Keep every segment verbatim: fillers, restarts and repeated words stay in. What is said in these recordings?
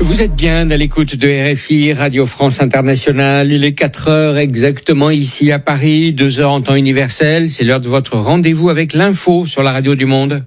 Vous êtes bien à l'écoute de R F I, Radio France Internationale. Il est quatre heures exactement ici à Paris, deux heures en temps universel. C'est l'heure de votre rendez-vous avec l'info sur la radio du monde.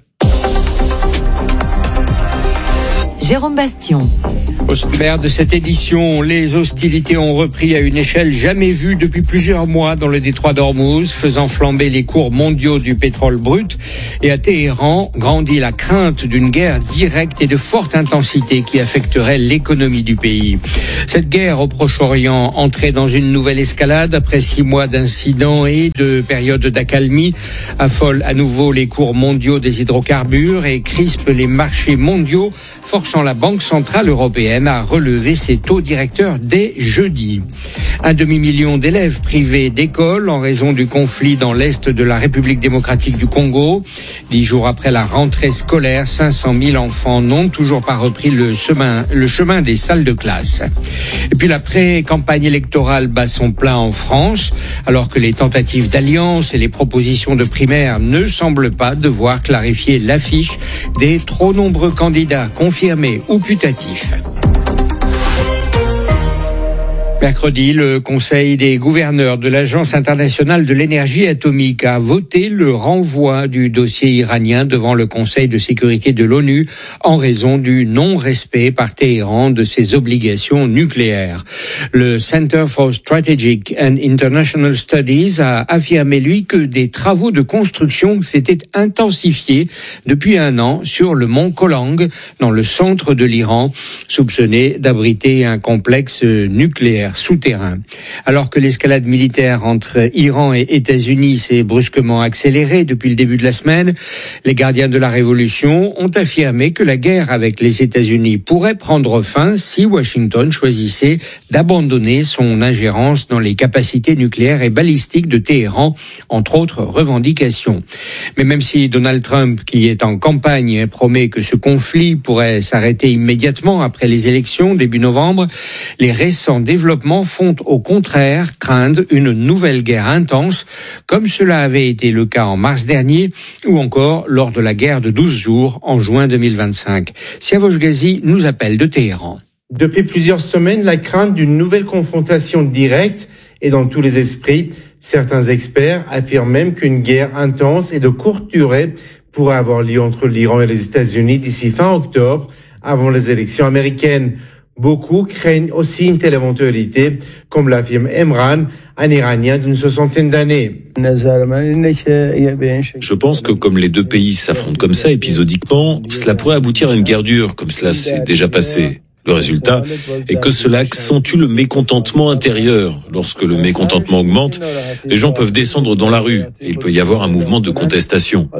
Jérôme Bastion. Au sommaire de cette édition, les hostilités ont repris à une échelle jamais vue depuis plusieurs mois dans le détroit d'Ormuz, faisant flamber les cours mondiaux du pétrole brut. Et à Téhéran, grandit la crainte d'une guerre directe et de forte intensité qui affecterait l'économie du pays. Cette guerre au Proche-Orient entrait dans une nouvelle escalade après six mois d'incidents et de périodes d'accalmie, affole à nouveau les cours mondiaux des hydrocarbures et crispe les marchés mondiaux, forçant la Banque centrale européenne à relever ses taux directeurs dès jeudi. Un demi-million d'élèves privés d'école en raison du conflit dans l'est de la République démocratique du Congo. Dix jours après la rentrée scolaire, cinq cent mille enfants n'ont toujours pas repris le chemin, le chemin des salles de classe. Et puis la pré-campagne électorale bat son plein en France, alors que les tentatives d'alliance et les propositions de primaires ne semblent pas devoir clarifier l'affiche des trop nombreux candidats confirmés ou putatifs. Mercredi, le Conseil des gouverneurs de l'Agence internationale de l'énergie atomique a voté le renvoi du dossier iranien devant le Conseil de sécurité de l'ONU en raison du non-respect par Téhéran de ses obligations nucléaires. Le Center for Strategic and International Studies a affirmé, lui, que des travaux de construction s'étaient intensifiés depuis un an sur le mont Kolang, dans le centre de l'Iran, soupçonné d'abriter un complexe nucléaire souterrain. Alors que l'escalade militaire entre Iran et États-Unis s'est brusquement accélérée depuis le début de la semaine, les gardiens de la révolution ont affirmé que la guerre avec les États-Unis pourrait prendre fin si Washington choisissait d'abandonner son ingérence dans les capacités nucléaires et balistiques de Téhéran, entre autres revendications. Mais même si Donald Trump, qui est en campagne, promet que ce conflit pourrait s'arrêter immédiatement après les élections début novembre, les récents développements font au contraire craindre une nouvelle guerre intense, comme cela avait été le cas en mars dernier, ou encore lors de la guerre de douze jours en juin deux mille vingt-cinq. Siavosh Ghazi nous appelle de Téhéran. Depuis plusieurs semaines, la crainte d'une nouvelle confrontation directe est dans tous les esprits. Certains experts affirment même qu'une guerre intense et de courte durée pourrait avoir lieu entre l'Iran et les États-Unis d'ici fin octobre, avant les élections américaines. Beaucoup craignent aussi une telle éventualité, comme l'affirme Emran, un Iranien d'une soixantaine d'années. Je pense que comme les deux pays s'affrontent comme ça, épisodiquement, cela pourrait aboutir à une guerre dure, comme cela s'est déjà passé. Le résultat est que cela accentue le mécontentement intérieur. Lorsque le mécontentement augmente, les gens peuvent descendre dans la rue et il peut y avoir un mouvement de contestation.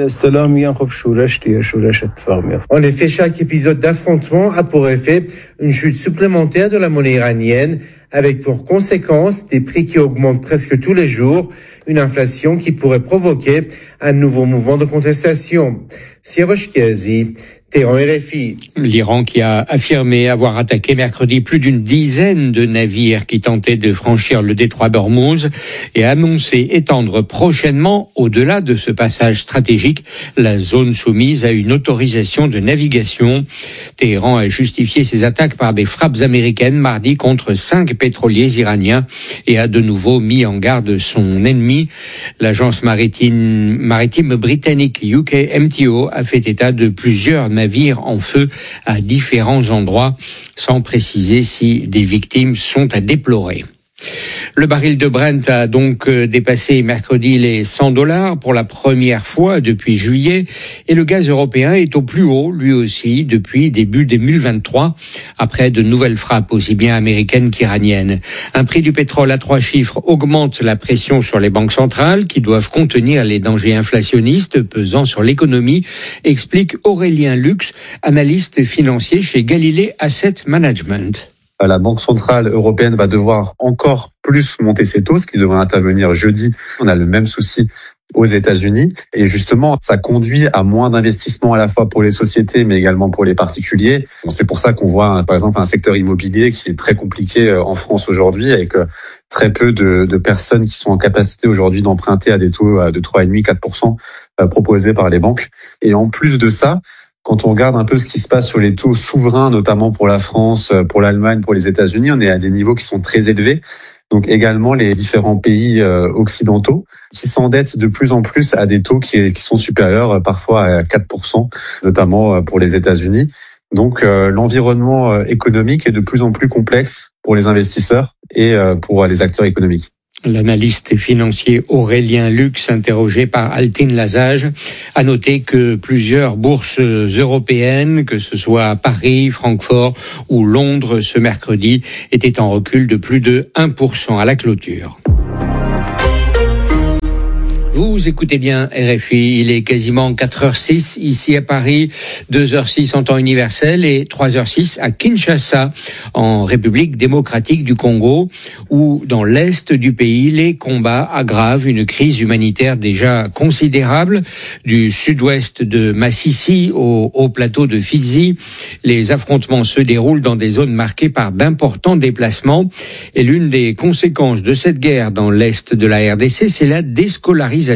En effet, chaque épisode d'affrontement a pour effet une chute supplémentaire de la monnaie iranienne, avec pour conséquence des prix qui augmentent presque tous les jours, une inflation qui pourrait provoquer un nouveau mouvement de contestation. Siavosh Ghazi, Téhéran, R F I. L'Iran qui a affirmé avoir attaqué mercredi plus d'une dizaine de navires qui tentaient de franchir le détroit d'Ormuz et a annoncé étendre prochainement, au-delà de ce passage stratégique, la zone soumise à une autorisation de navigation. Téhéran a justifié ses attaques par des frappes américaines mardi contre cinq pétroliers iraniens et a de nouveau mis en garde son ennemi. L'agence maritime, maritime britannique U K M T O a fait état de plusieurs navires en feu à différents endroits, sans préciser si des victimes sont à déplorer. Le baril de Brent a donc dépassé mercredi les cent dollars pour la première fois depuis juillet et le gaz européen est au plus haut, lui aussi, depuis début deux mille vingt-trois, après de nouvelles frappes aussi bien américaines qu'iraniennes. Un prix du pétrole à trois chiffres augmente la pression sur les banques centrales qui doivent contenir les dangers inflationnistes pesant sur l'économie, explique Aurélien Lux, analyste financier chez Galilée Asset Management. La Banque centrale européenne va devoir encore plus monter ses taux, ce qui devrait intervenir jeudi. On a le même souci aux États-Unis. Et justement, ça conduit à moins d'investissements à la fois pour les sociétés, mais également pour les particuliers. C'est pour ça qu'on voit, par exemple, un secteur immobilier qui est très compliqué en France aujourd'hui, avec très peu de, de personnes qui sont en capacité aujourd'hui d'emprunter à des taux de trois virgule cinq à quatre pour cent proposés par les banques. Et en plus de ça, Quand on regarde un peu ce qui se passe sur les taux souverains, notamment pour la France, pour l'Allemagne, pour les États-Unis, on est à des niveaux qui sont très élevés. Donc également les différents pays euh, occidentaux qui s'endettent de plus en plus à des taux qui, qui sont supérieurs euh, parfois à quatre pour cent, notamment euh, pour les États-Unis. Donc euh, l'environnement euh, économique est de plus en plus complexe pour les investisseurs et euh, pour les acteurs économiques. L'analyste financier Aurélien Lux, interrogé par Altine Lazage, a noté que plusieurs bourses européennes, que ce soit Paris, Francfort ou Londres ce mercredi, étaient en recul de plus de un pour cent à la clôture. Vous écoutez bien R F I, il est quasiment quatre heures six ici à Paris, deux heures six en temps universel et trois heures six à Kinshasa, en République démocratique du Congo, où dans l'est du pays, les combats aggravent une crise humanitaire déjà considérable. Du sud-ouest de Massissi au haut plateau de Fizi, les affrontements se déroulent dans des zones marquées par d'importants déplacements. Et l'une des conséquences de cette guerre dans l'est de la R D C, c'est la déscolarisation.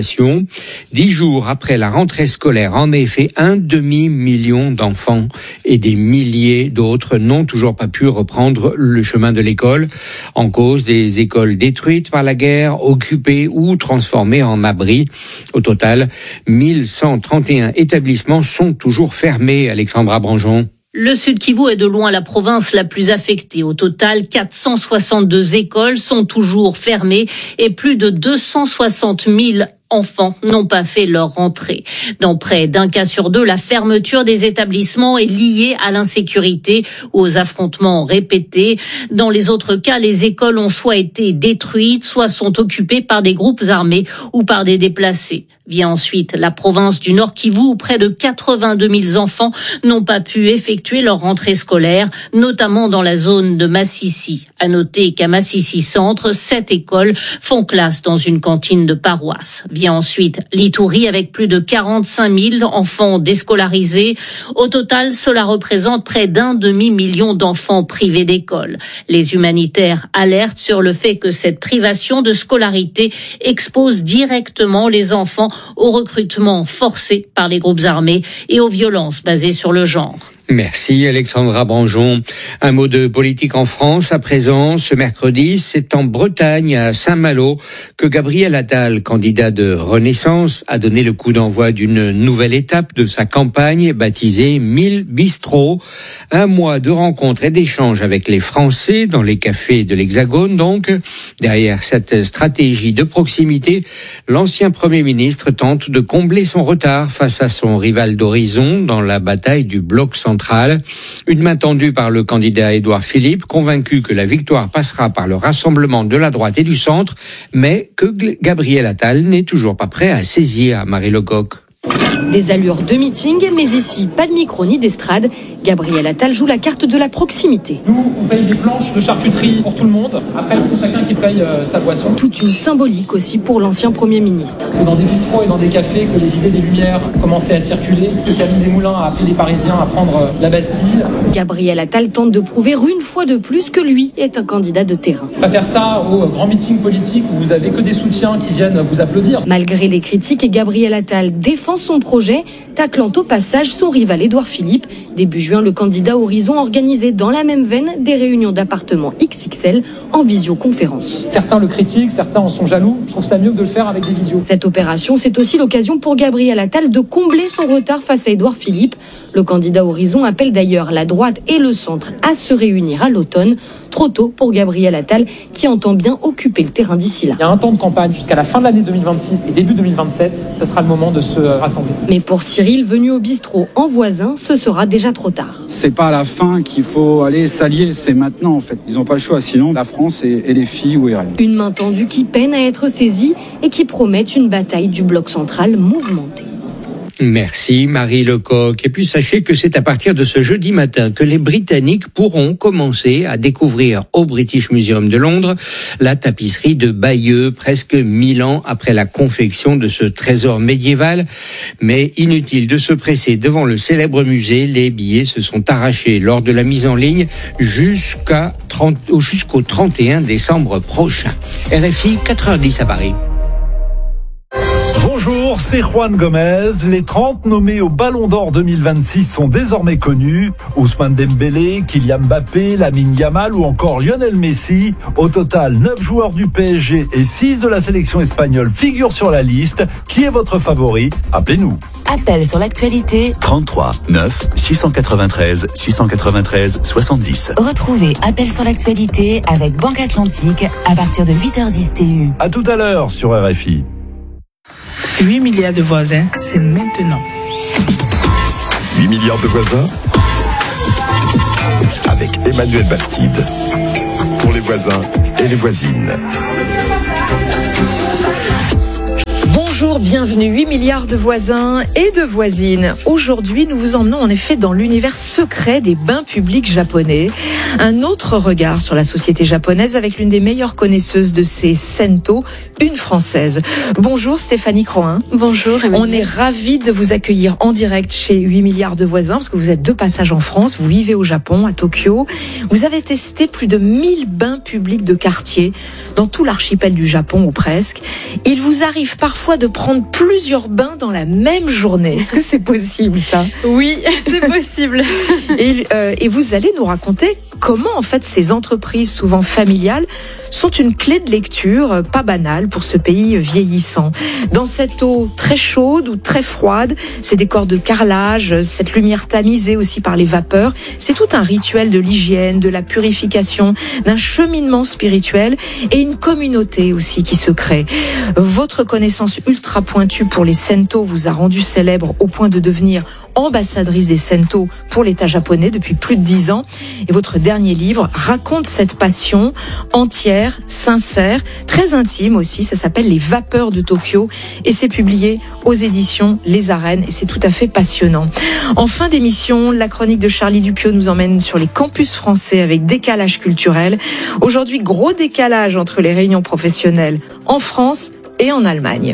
Dix jours après la rentrée scolaire, en effet, un demi-million d'enfants et des milliers d'autres n'ont toujours pas pu reprendre le chemin de l'école. En cause des écoles détruites par la guerre, occupées ou transformées en abris. Au total, mille cent trente et un établissements sont toujours fermés. Alexandra Branjon. Le Sud Kivu est de loin la province la plus affectée. Au total, quatre cent soixante-deux écoles sont toujours fermées et plus de deux cent soixante mille enfants n'ont pas fait leur rentrée. Dans près d'un cas sur deux, la fermeture des établissements est liée à l'insécurité ou aux affrontements répétés. Dans les autres cas, les écoles ont soit été détruites, soit sont occupées par des groupes armés ou par des déplacés. Vient ensuite la province du Nord Kivu où près de quatre-vingt-deux mille enfants n'ont pas pu effectuer leur rentrée scolaire, notamment dans la zone de Massissi. À noter qu'à Massissi Centre, sept écoles font classe dans une cantine de paroisse. Vient ensuite l'Ituri avec plus de quarante-cinq mille enfants déscolarisés. Au total, cela représente près d'un demi-million d'enfants privés d'école. Les humanitaires alertent sur le fait que cette privation de scolarité expose directement les enfants au recrutement forcé par les groupes armés et aux violences basées sur le genre. Merci Alexandra Branjon. Un mot de politique en France à présent. Ce mercredi, c'est en Bretagne, à Saint-Malo, que Gabriel Attal, candidat de Renaissance, a donné le coup d'envoi d'une nouvelle étape de sa campagne baptisée mille bistrots. Un mois de rencontres et d'échanges avec les Français dans les cafés de l'Hexagone. Donc, derrière cette stratégie de proximité, l'ancien Premier ministre tente de combler son retard face à son rival d'horizon dans la bataille du bloc central. Une main tendue par le candidat Édouard Philippe, convaincu que la victoire passera par le rassemblement de la droite et du centre, mais que Gabriel Attal n'est toujours pas prêt à saisir. Marie Lecoq. Des allures de meeting, mais ici, pas de micro ni d'estrade. Gabriel Attal joue la carte de la proximité. Nous, on paye des planches de charcuterie pour tout le monde. Après, c'est chacun qui paye euh, sa boisson. Toute une symbolique aussi pour l'ancien Premier ministre. C'est dans des bistrots et dans des cafés que les idées des Lumières commençaient à circuler, que Camille Desmoulins a appelé les Parisiens à prendre euh, la Bastille. Gabriel Attal tente de prouver une fois de plus que lui est un candidat de terrain. Pas faire ça au grand meeting politique où vous avez que des soutiens qui viennent vous applaudir. Malgré les critiques, Gabriel Attal défend son projet, taclant au passage son rival Édouard Philippe. Début juin, le candidat Horizon organisait dans la même veine des réunions d'appartements X X L en visioconférence. Certains le critiquent, certains en sont jaloux. Je trouve ça mieux que de le faire avec des visios. Cette opération, c'est aussi l'occasion pour Gabriel Attal de combler son retard face à Édouard Philippe. Le candidat Horizon appelle d'ailleurs la droite et le centre à se réunir à l'automne. Trop tôt pour Gabriel Attal qui entend bien occuper le terrain d'ici là. Il y a un temps de campagne jusqu'à la fin de l'année deux mille vingt-six et début deux mille vingt-sept. Ça sera le moment de se rassembler. Mais pour Cyril, venu au bistrot en voisin, ce sera déjà trop tard. C'est pas à la fin qu'il faut aller s'allier, c'est maintenant en fait. Ils n'ont pas le choix, sinon la France et, et les filles ou R N. Une main tendue qui peine à être saisie et qui promet une bataille du bloc central mouvementée. Merci Marie Lecoq. Et puis sachez que c'est à partir de ce jeudi matin que les Britanniques pourront commencer à découvrir au British Museum de Londres la tapisserie de Bayeux, presque mille ans après la confection de ce trésor médiéval. Mais inutile de se presser devant le célèbre musée, les billets se sont arrachés lors de la mise en ligne jusqu'à trente, jusqu'au trente et un décembre prochain. R F I, quatre heures dix à Paris. Bonjour. Alors, c'est Juan Gomez. Les trente nommés au Ballon d'Or deux mille vingt-six sont désormais connus. Ousmane Dembélé, Kylian Mbappé, Lamine Yamal ou encore Lionel Messi. Au total, neuf joueurs du P S G et six de la sélection espagnole figurent sur la liste. Qui est votre favori? Appelez-nous. Appel sur l'actualité. trente-trois neuf six cent quatre-vingt-treize six cent quatre-vingt-treize soixante-dix. Retrouvez Appel sur l'actualité avec Banque Atlantique à partir de huit heures dix T U. À tout à l'heure sur R F I. huit milliards de voisins, c'est maintenant. huit milliards de voisins avec Emmanuel Bastide. Pour les voisins et les voisines. Bonjour, bienvenue, huit milliards de voisins et de voisines. Aujourd'hui, nous vous emmenons en effet dans l'univers secret des bains publics japonais. Un autre regard sur la société japonaise avec l'une des meilleures connaisseuses de ces sento, une Française. Bonjour Stéphanie Croin. Bonjour Emmanuel. On est ravis de vous accueillir en direct chez huit milliards de voisins parce que vous êtes de passage en France, vous vivez au Japon, à Tokyo. Vous avez testé plus de mille bains publics de quartier dans tout l'archipel du Japon ou presque. Il vous arrive parfois de prendre plusieurs bains dans la même journée. Est-ce que c'est possible ça? Oui, c'est possible. et, euh, et vous allez nous raconter comment en fait ces entreprises souvent familiales sont une clé de lecture pas banale pour ce pays vieillissant. Dans cette eau très chaude ou très froide, ces décors de carrelage, cette lumière tamisée aussi par les vapeurs, c'est tout un rituel de l'hygiène, de la purification, d'un cheminement spirituel et une communauté aussi qui se crée. Votre connaissance ultra pointue pour les sento vous a rendu célèbre au point de devenir ambassadrice des sento pour l'État japonais depuis plus de dix ans. Et votre dernier livre raconte cette passion entière, sincère, très intime aussi. Ça s'appelle Les Vapeurs de Tokyo et c'est publié aux éditions Les Arènes et c'est tout à fait passionnant. En fin d'émission, la chronique de Charlie Dupieux nous emmène sur les campus français avec décalage culturel. Aujourd'hui, gros décalage entre les réunions professionnelles en France et en Allemagne.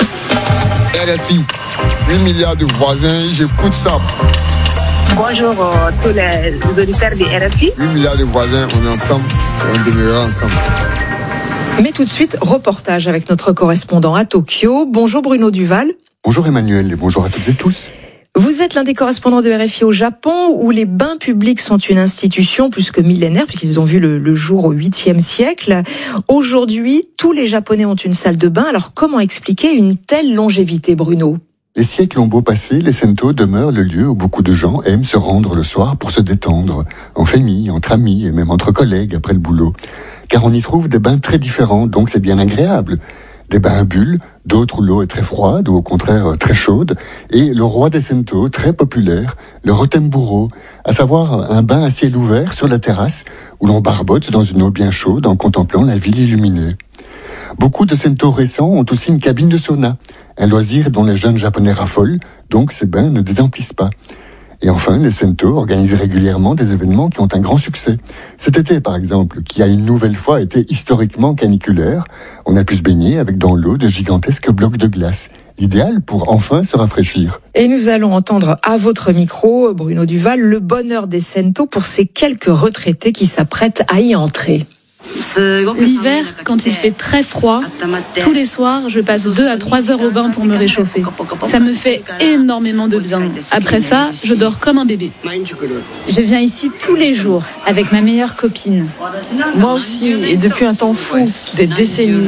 R F I, huit milliards de voisins, j'écoute ça. Bonjour euh, tous les auditeurs de R F I. huit milliards de voisins, on est ensemble, on demeurera ensemble. Mais tout de suite, reportage avec notre correspondant à Tokyo. Bonjour Bruno Duval. Bonjour Emmanuel et bonjour à toutes et tous. Vous êtes l'un des correspondants de R F I au Japon, où les bains publics sont une institution plus que millénaire, puisqu'ils ont vu le, le jour au huitième siècle. Aujourd'hui, tous les Japonais ont une salle de bain. Alors, comment expliquer une telle longévité, Bruno ? Les siècles ont beau passer, les sento demeurent le lieu où beaucoup de gens aiment se rendre le soir pour se détendre, en famille, entre amis et même entre collègues après le boulot. Car on y trouve des bains très différents, donc c'est bien agréable. Des bains à bulles, d'autres où l'eau est très froide ou au contraire très chaude, et le roi des sento, très populaire, le Rotemburo, à savoir un bain à ciel ouvert sur la terrasse où l'on barbote dans une eau bien chaude en contemplant la ville illuminée. Beaucoup de sento récents ont aussi une cabine de sauna, un loisir dont les jeunes japonais raffolent, donc ces bains ne désemplissent pas. Et enfin, les sento organisent régulièrement des événements qui ont un grand succès. Cet été, par exemple, qui a une nouvelle fois été historiquement caniculaire, on a pu se baigner avec dans l'eau de gigantesques blocs de glace. L'idéal pour enfin se rafraîchir. Et nous allons entendre à votre micro, Bruno Duval, le bonheur des sento pour ces quelques retraités qui s'apprêtent à y entrer. L'hiver, quand il fait très froid, tous les soirs, je passe deux à trois heures au bain pour me réchauffer. Ça me fait énormément de bien. Après ça, je dors comme un bébé. Je viens ici tous les jours avec ma meilleure copine. Moi aussi, et depuis un temps fou, des décennies.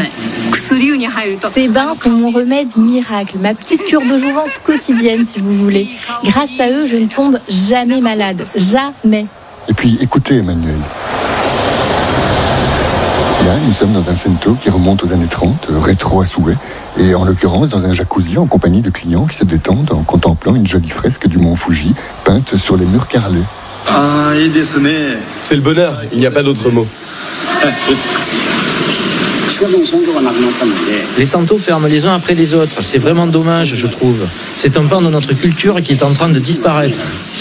Ces bains sont mon remède miracle, ma petite cure de jouvence quotidienne si vous voulez. Grâce à eux, je ne tombe jamais malade. Jamais. Et puis, écoutez Emmanuel. Là, nous sommes dans un sento qui remonte aux années trente, rétro à souhait, et en l'occurrence dans un jacuzzi en compagnie de clients qui se détendent en contemplant une jolie fresque du mont Fuji, peinte sur les murs carrelés. Ah, c'est le bonheur, il n'y a pas d'autre mot. Les sento ferment les uns après les autres, c'est vraiment dommage, je trouve. C'est un pan de notre culture qui est en train de disparaître.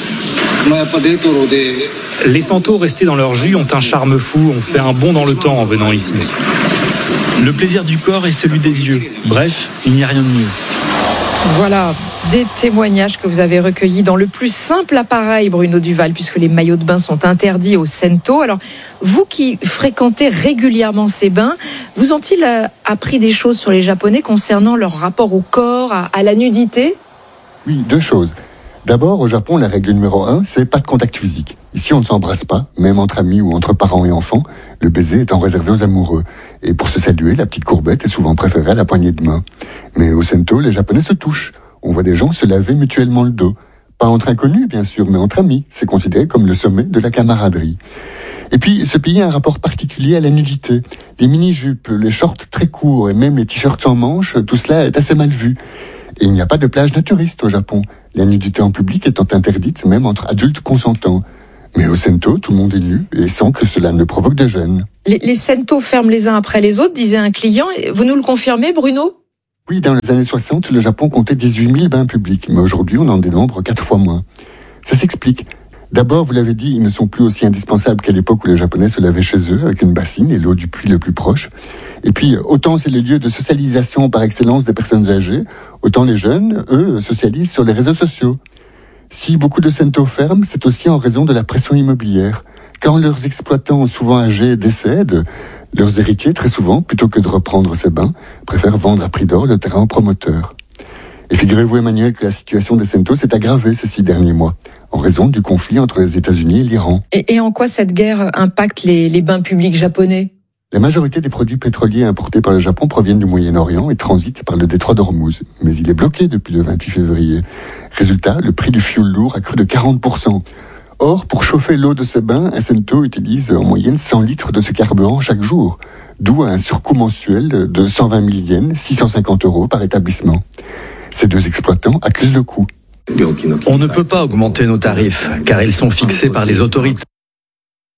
Les sento restés dans leur jus ont un charme fou, on fait un bond dans le temps en venant ici. Le plaisir du corps est celui des yeux. Bref, il n'y a rien de mieux. Voilà, Des témoignages que vous avez recueillis dans le plus simple appareil, Bruno Duval, puisque les maillots de bain sont interdits au Sento. Alors, vous qui fréquentez régulièrement ces bains, vous ont-ils appris des choses sur les Japonais concernant leur rapport au corps, à, à la nudité ? Oui, deux choses. D'abord, au Japon, la règle numéro un, c'est pas de contact physique. Ici, on ne s'embrasse pas, même entre amis ou entre parents et enfants, le baiser étant réservé aux amoureux. Et pour se saluer, la petite courbette est souvent préférée à la poignée de main. Mais au Sento, les Japonais se touchent. On voit des gens se laver mutuellement le dos. Pas entre inconnus, bien sûr, mais entre amis. C'est considéré comme le sommet de la camaraderie. Et puis, ce pays a un rapport particulier à la nudité. Les mini-jupes, les shorts très courts et même les t-shirts sans manches, tout cela est assez mal vu. Et il n'y a pas de plage naturiste au Japon. La nudité en public étant interdite, même entre adultes consentants. Mais au Sento, tout le monde est nu et sans que cela ne provoque de gêne. Les, les Sento ferment les uns après les autres, disait un client. Vous nous le confirmez, Bruno ? Oui, dans les années soixante, le Japon comptait dix-huit mille bains publics, mais aujourd'hui, on en dénombre quatre fois moins. Ça s'explique. D'abord, vous l'avez dit, ils ne sont plus aussi indispensables qu'à l'époque où les Japonais se lavaient chez eux avec une bassine et l'eau du puits le plus proche. Et puis, autant c'est le lieu de socialisation par excellence des personnes âgées, autant les jeunes, eux, socialisent sur les réseaux sociaux. Si beaucoup de Sento ferment, c'est aussi en raison de la pression immobilière. Quand leurs exploitants, souvent âgés, décèdent, leurs héritiers, très souvent, plutôt que de reprendre ces bains, préfèrent vendre à prix d'or le terrain aux promoteurs. Et figurez-vous, Emmanuel, que la situation des Sento s'est aggravée ces six derniers mois, en raison du conflit entre les États-Unis et l'Iran. Et, et en quoi cette guerre impacte les, les bains publics japonais ? La majorité des produits pétroliers importés par le Japon proviennent du Moyen-Orient et transitent par le détroit d'Ormuz. Mais il est bloqué depuis le vingt-huit février. Résultat, le prix du fioul lourd a cru de quarante pour cent. Or, pour chauffer l'eau de ces bains, un Sento utilise en moyenne cent litres de ce carburant chaque jour, d'où un surcoût mensuel de cent vingt mille yens, six cent cinquante euros par établissement. Ces deux exploitants accusent le coût. On ne peut pas augmenter nos tarifs, car ils sont fixés par les autorités.